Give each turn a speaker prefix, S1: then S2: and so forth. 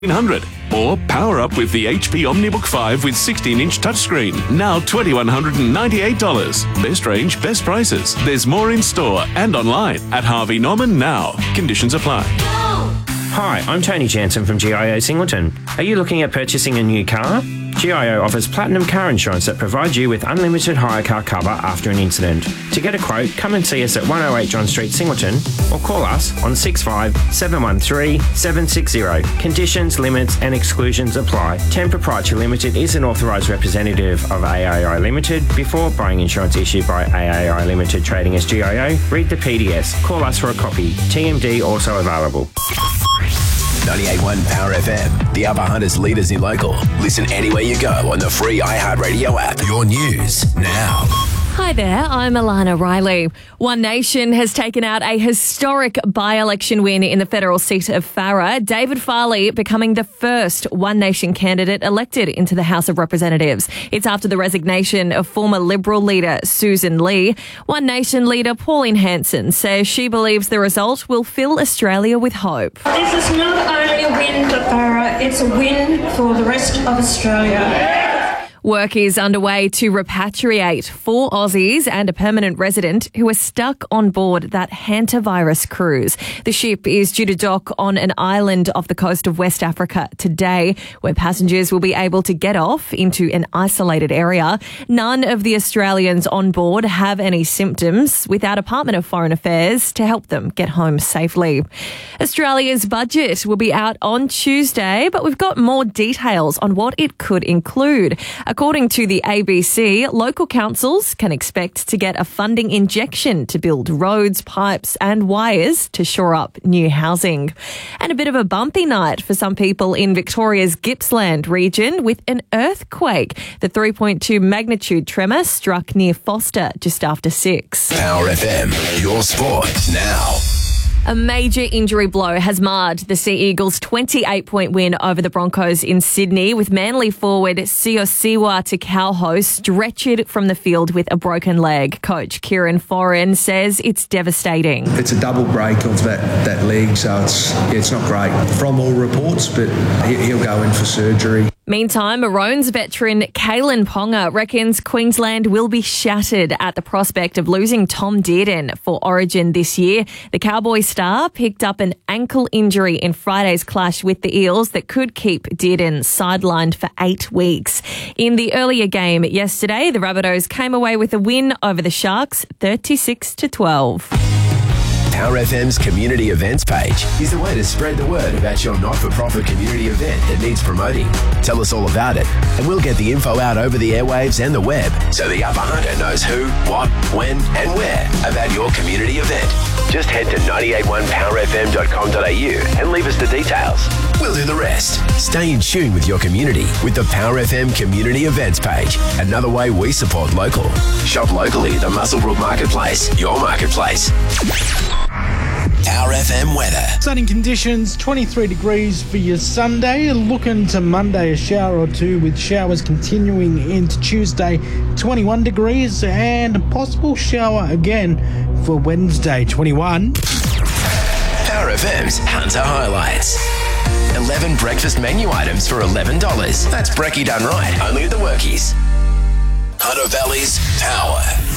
S1: 100. Or power up with the HP OmniBook 5 with 16-inch touchscreen. Now $2,198. Best range, best prices. There's more in store and online at Harvey Norman now. Conditions apply.
S2: Hi, I'm Tony Jansen from GIO Singleton. Are you looking at purchasing a new car? GIO offers platinum car insurance that provides you with unlimited hire car cover after an incident. To get a quote, come and see us at 108 John Street, Singleton, or call us on 65 713 760. Conditions, limits and exclusions apply. Ten Proprietary Limited is an authorised representative of AAI Limited. Before buying insurance issued by AAI Limited trading as GIO, read the PDS. Call us for a copy. TMD also available.
S3: 98.1 Power FM, the Upper Hunters leaders in local. Listen anywhere you go on the free iHeartRadio app. Your news now.
S4: Hi there, I'm Alana Riley. One Nation has taken out a historic by-election win in the federal seat of Farrer. David Farley becoming the first One Nation candidate elected into the House of Representatives. It's after the resignation of former Liberal leader Susan Lee. One Nation leader Pauline Hanson says she believes the result will fill Australia with hope.
S5: This is not only a win for Farrer, it's a win for the rest of Australia.
S4: Work is underway to repatriate 4 Aussies and a permanent resident who are stuck on board that hantavirus cruise. The ship is due to dock on an island off the coast of West Africa today, where passengers will be able to get off into an isolated area. None of the Australians on board have any symptoms, without Department of Foreign Affairs to help them get home safely. Australia's budget will be out on Tuesday, but we've got more details on what it could include. According to the ABC, local councils can expect to get a funding injection to build roads, pipes and wires to shore up new housing. And a bit of a bumpy night for some people in Victoria's Gippsland region with an earthquake. The 3.2 magnitude tremor struck near Foster just after 6.
S3: Power FM, your sport now.
S4: A major injury blow has marred the Sea Eagles' 28-point win over the Broncos in Sydney, with Manly forward Siosiwa Takauho stretchered from the field with a broken leg. Coach Kieran Foran says it's devastating.
S6: It's a double break of that leg, so it's not great from all reports, but he'll go in for surgery.
S4: Meantime, Maroons veteran Kalen Ponga reckons Queensland will be shattered at the prospect of losing Tom Dearden for Origin this year. The Cowboy star picked up an ankle injury in Friday's clash with the Eels that could keep Dearden sidelined for 8 weeks. In the earlier game yesterday, the Rabbitohs came away with a win over the Sharks, 36-12.
S3: Power FM's community events page is the way to spread the word about your not-for-profit community event that needs promoting. Tell us all about it, and we'll get the info out over the airwaves and the web, so the Upper Hunter knows who, what, when and where about your community event. Just head to 981powerfm.com.au and leave us the details. We'll do the rest. Stay in tune with your community with the Power FM community events page. Another way we support local. Shop locally at the Muswellbrook Marketplace, your marketplace. Power FM weather.
S7: Sunny conditions, 23 degrees for your Sunday. Looking to Monday, a shower or two with showers continuing into Tuesday, 21 degrees, and a possible shower again for Wednesday, 21.
S3: Power FM's Hunter Highlights. 11 breakfast menu items for $11. That's brekkie done right, only at the Workies. Hunter Valley's Power.